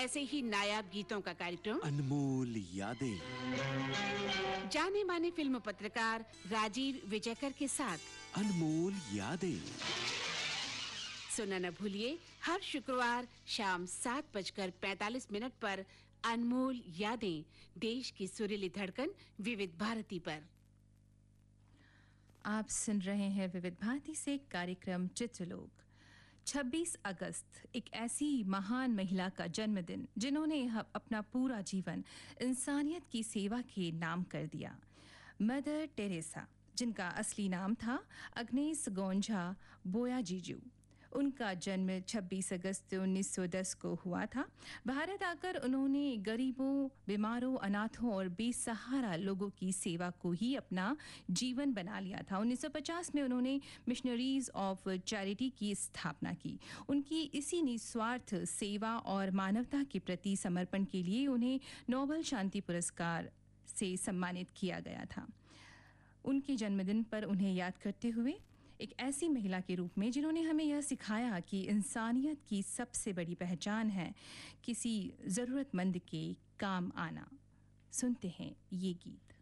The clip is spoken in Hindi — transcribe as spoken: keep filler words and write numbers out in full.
ऐसे ही नायाब गीतों का कार्यक्रम अनमोल यादें, जाने माने फिल्म पत्रकार राजीव विजयकर के साथ अनमोल यादें। सुनना न भूलिए हर शुक्रवार शाम सात बजकर पैंतालीस मिनट पर अनमोल यादें, देश की सुरीली धड़कन विविध भारती पर। आप सुन रहे हैं विविध भारती से कार्यक्रम चित्रलोक। छब्बीस अगस्त एक ऐसी महान महिला का जन्मदिन जिन्होंने अपना पूरा जीवन इंसानियत की सेवा के नाम कर दिया। मदर टेरेसा, जिनका असली नाम था अग्नेस गोंझा बोयाजीजू। उनका जन्म छब्बीस अगस्त उन्नीस सौ दस को हुआ था। भारत आकर उन्होंने गरीबों, बीमारों, अनाथों और बेसहारा लोगों की सेवा को ही अपना जीवन बना लिया था। उन्नीस सौ पचास में उन्होंने मिशनरीज ऑफ चैरिटी की स्थापना की। उनकी इसी निस्वार्थ सेवा और मानवता के प्रति समर्पण के लिए उन्हें नोबेल शांति पुरस्कार से सम्मानित किया गया था। उनके जन्मदिन पर उन्हें याद करते हुए एक ऐसी महिला के रूप में जिन्होंने हमें यह सिखाया कि इंसानियत की सबसे बड़ी पहचान है किसी ज़रूरतमंद के काम आना, सुनते हैं ये गीत।